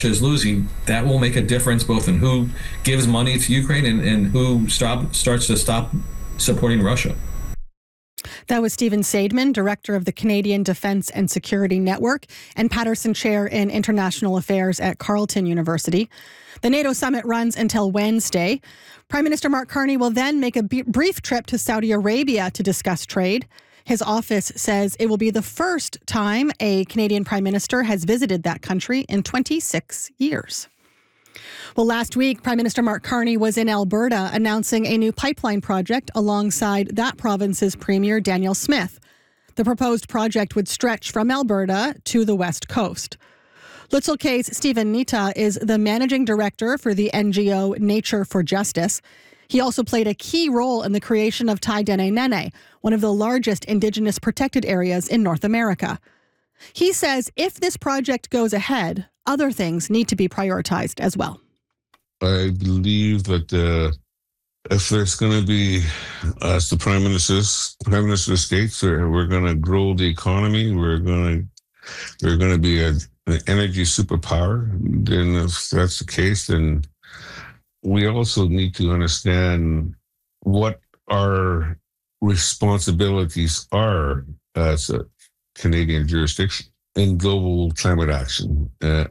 is losing, that will make a difference both in who gives money to Ukraine and who starts to stop supporting Russia. That was Stephen Saidman, director of the Canadian Defence and Security Network and Patterson Chair in International Affairs at Carleton University. The NATO summit runs until Wednesday. Prime Minister Mark Carney will then make a brief trip to Saudi Arabia to discuss trade. His office says it will be the first time a Canadian Prime Minister has visited that country in 26 years. Well, last week, Prime Minister Mark Carney was in Alberta announcing a new pipeline project alongside that province's Premier Danielle Smith. The proposed project would stretch from Alberta to the West Coast. Lutzel K's Stephen Nita is the managing director for the NGO Nature for Justice. He also played a key role in the creation of Tai Dene Nene, one of the largest Indigenous protected areas in North America. He says if this project goes ahead, other things need to be prioritized as well. I believe that if there's going to be, as the Prime Minister states, we're going to grow the economy, we're going to be an energy superpower, then if that's the case, then we also need to understand what our responsibilities are as a Canadian jurisdiction in global climate action.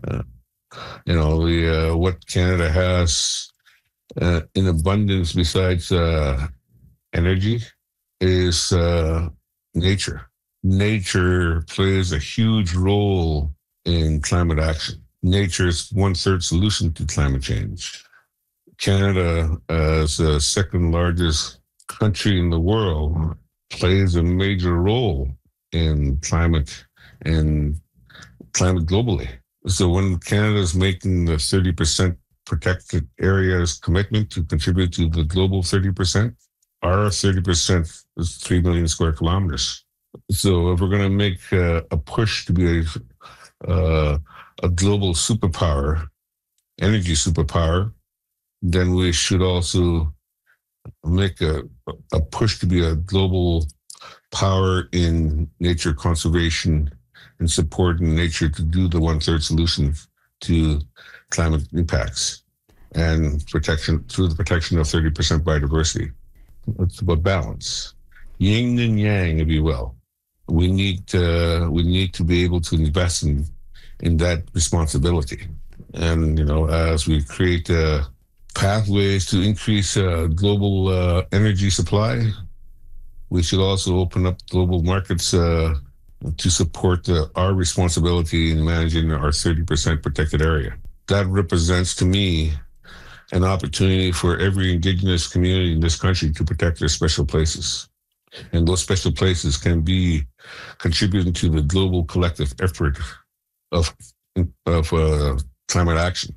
What Canada has in abundance besides energy is nature. Nature plays a huge role in climate action. Nature is 1/3 solution to climate change. Canada, as the second largest country in the world, plays a major role in climate globally. So when Canada is making the 30% protected areas commitment to contribute to the global 30%, our 30% is 3 million square kilometers. So if we're going to make a push to be a global superpower, energy superpower, then we should also make a push to be a global power in nature conservation and supporting nature to do the 1/3 solution to climate impacts and protection through the protection of 30% biodiversity. It's about balance, yin and yang, if you will. We need to be able to invest in that responsibility, and as we create pathways to increase global energy supply, we should also open up global markets to support our responsibility in managing our 30% protected area. That represents, to me, an opportunity for every Indigenous community in this country to protect their special places. And those special places can be contributing to the global collective effort of climate action.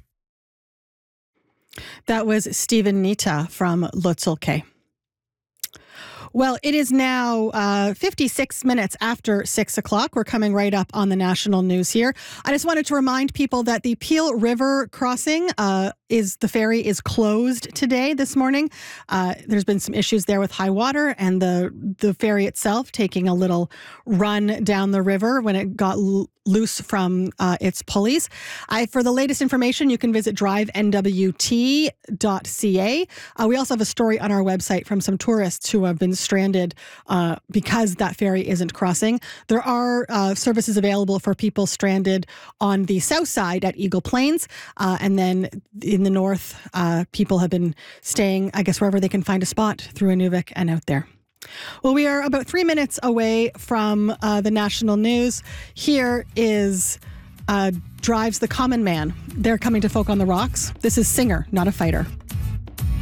That was Stephen Nita from Lutzel K. Well, it is now 56 minutes after 6 o'clock. We're coming right up on the national news here. I just wanted to remind people that the Peel River crossing the ferry is closed this morning. There's been some issues there with high water and the ferry itself taking a little run down the river when it got loose from its pulleys. For the latest information, you can visit drivenwt.ca. We also have a story on our website from some tourists who have been stranded because that ferry isn't crossing. There are services available for people stranded on the south side at Eagle Plains, and then in the north, people have been staying, I guess, wherever they can find a spot through Inuvik and out there. Well, we are about 3 minutes away from the national news. Here is Drives the Common Man. They're coming to Folk on the Rocks. This is Singer, Not a Fighter.